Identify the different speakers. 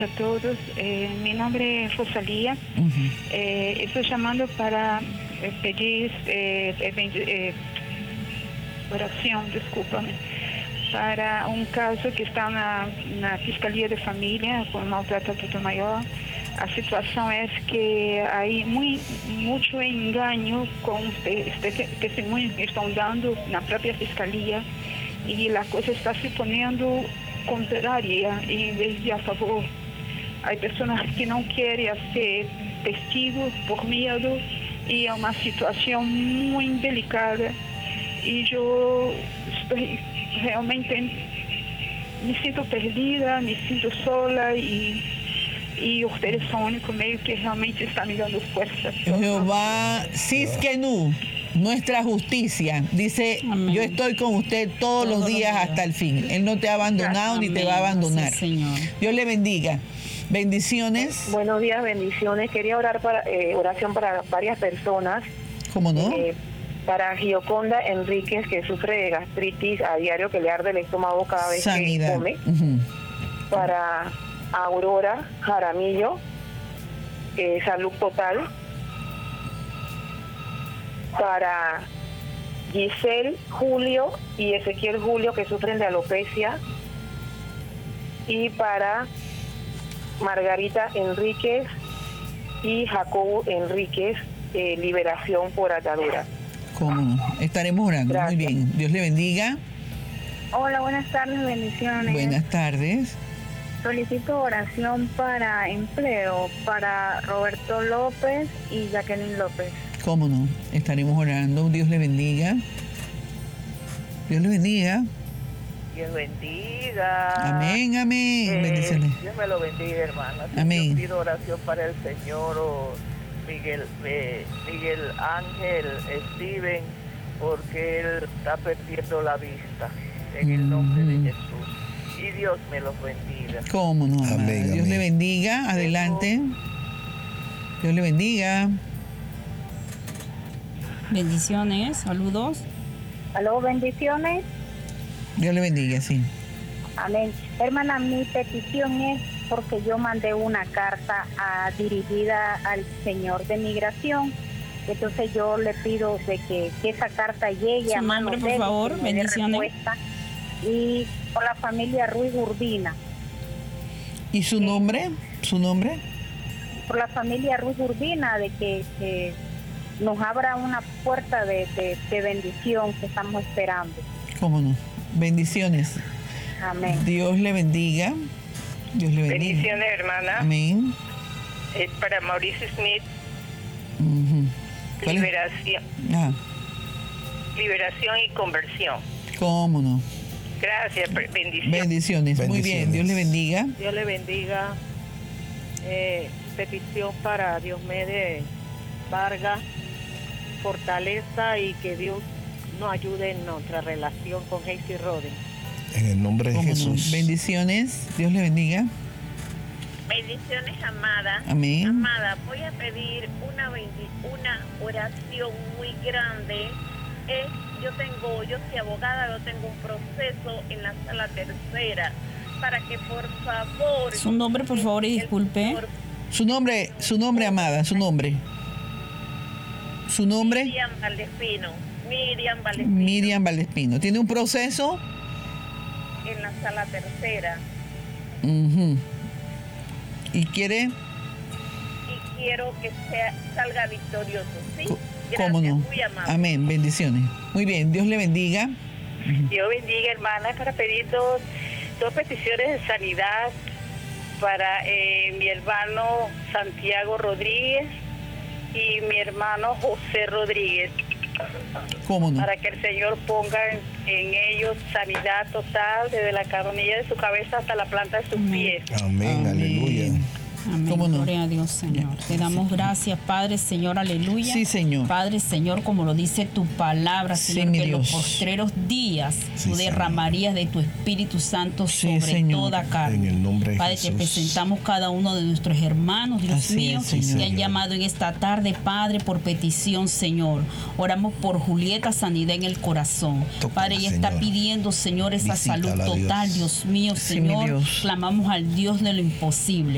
Speaker 1: A todos, mi nombre es Rosalía. Estoy llamando para pedir oración, discúlpame, para un caso que está na Fiscalía de Familia con maltrato adulto mayor. A situação é que há muito engano com os testemunhos que estão dando na própria Fiscalia e a coisa está se ponendo contrária em vez de a favor. Há pessoas que não querem ser testigos por medo e é uma situação muito delicada e eu estou realmente me sinto perdida, me sinto sola y ustedes son únicos medios que realmente están me dando fuerza.
Speaker 2: Jehová Tsidkenu, nuestra justicia, dice: amén. Yo estoy con usted todos los días hasta el fin. Él no te ha abandonado ni te va a abandonar. Sí, Señor. Dios le bendiga. Bendiciones.
Speaker 3: Buenos días, bendiciones. Quería orar oración para varias personas.
Speaker 2: ¿Cómo no?
Speaker 3: Para Gioconda Enríquez, que sufre de gastritis a diario, que le arde el estómago cada vez que come. Para Aurora Jaramillo, salud total. Para Giselle Julio y Ezequiel Julio, que sufren de alopecia. Y para Margarita Enríquez y Jacobo Enríquez, liberación por atadura.
Speaker 2: ¿Cómo no? Estaremos orando. Gracias. Muy bien. Dios le bendiga.
Speaker 4: Hola, buenas tardes, bendiciones.
Speaker 2: Buenas tardes.
Speaker 4: Solicito oración para empleo para Roberto López y Jacqueline López.
Speaker 2: ¿Cómo no? Estaremos orando. Dios le bendiga. Dios le bendiga.
Speaker 5: Dios bendiga.
Speaker 2: Amén, amén. Bendiciones.
Speaker 5: Dios me lo bendiga, hermana.
Speaker 2: Amén.
Speaker 5: Yo pido oración para el señor Miguel Ángel Steven, porque él está perdiendo la vista. En el nombre de Jesús. Y Dios me los bendiga.
Speaker 2: ¿Cómo no?
Speaker 6: Amén,
Speaker 2: Dios
Speaker 6: amén.
Speaker 2: le bendiga. Adelante. Dios le bendiga.
Speaker 7: Bendiciones, saludos.
Speaker 4: Aló, bendiciones.
Speaker 2: Dios le bendiga, sí.
Speaker 4: Amén. Hermana, mi petición es porque yo mandé una carta dirigida al señor de migración. Entonces yo le pido de que esa carta llegue a manos de él.
Speaker 7: Por favor, bendiciones.
Speaker 4: Y por la familia Ruiz Urbina.
Speaker 2: ¿Y su nombre? ¿Su nombre?
Speaker 4: Por la familia Ruiz Urbina, de que nos abra una puerta de bendición que estamos esperando.
Speaker 2: ¿Cómo no? Bendiciones.
Speaker 4: Amén.
Speaker 2: Dios le bendiga. Dios le bendiga.
Speaker 5: Bendiciones, hermana.
Speaker 2: Amén.
Speaker 5: Es para Mauricio Smith.
Speaker 2: Liberación.
Speaker 5: Liberación y conversión.
Speaker 2: ¿Cómo no?
Speaker 5: Gracias, bendiciones.
Speaker 2: Bendiciones. Muy bien, Dios le bendiga.
Speaker 8: Dios le bendiga. Petición para Diomedes Vargas, fortaleza y que Dios nos ayude en nuestra relación con Hazy Roden.
Speaker 6: En el nombre de Jesús.
Speaker 2: No? Bendiciones. Dios le bendiga.
Speaker 9: Bendiciones, amada.
Speaker 2: Amén.
Speaker 9: Amada, voy a pedir una oración muy grande. Yo soy abogada, yo tengo un proceso en la sala tercera para que por favor...
Speaker 7: Su nombre, por favor, y disculpe.
Speaker 2: Su nombre, amada, su nombre. Su nombre. Miriam Valdespino. ¿Tiene un proceso?
Speaker 9: En la sala tercera.
Speaker 2: ¿Y quiere?
Speaker 9: Y quiero que salga victorioso, ¿sí?
Speaker 2: ¿Cómo
Speaker 9: Gracias,
Speaker 2: no?
Speaker 9: muy amable.
Speaker 2: Amén, bendiciones. Muy bien, Dios le bendiga.
Speaker 5: Dios bendiga, hermana, para pedir dos peticiones de sanidad para mi hermano Santiago Rodríguez y mi hermano José Rodríguez.
Speaker 2: ¿Cómo no?
Speaker 5: Para que el Señor ponga en ellos sanidad total desde la coronilla de su cabeza hasta la planta de sus pies.
Speaker 6: Amén, aleluya.
Speaker 7: Amén.
Speaker 2: ¿Cómo no?
Speaker 7: Gloria a Dios, Señor. Te damos gracias, Padre, Señor, aleluya.
Speaker 2: Sí, Señor.
Speaker 7: Padre, Señor, como lo dice tu palabra, Señor,
Speaker 2: sí,
Speaker 7: que en los
Speaker 2: Dios.
Speaker 7: postreros días
Speaker 6: Sí,
Speaker 7: tú derramarías de tu Espíritu Santo sobre
Speaker 2: Señor.
Speaker 7: toda carne.
Speaker 6: En el nombre de
Speaker 7: Padre,
Speaker 6: Jesús.
Speaker 7: te presentamos cada uno de nuestros hermanos, Dios
Speaker 2: Así
Speaker 7: mío,
Speaker 2: es, Señor.
Speaker 7: que han llamado en esta tarde, Padre, por petición, Señor. Oramos por Julieta, sanidad en el corazón.
Speaker 6: Tócala,
Speaker 7: Padre, ella está
Speaker 6: Señor.
Speaker 7: pidiendo, Señor, esa
Speaker 6: Visítala,
Speaker 7: salud total,
Speaker 6: Dios.
Speaker 7: Dios mío,
Speaker 2: Sí, mi
Speaker 7: Señor.
Speaker 2: Dios.
Speaker 7: Clamamos al Dios de lo imposible.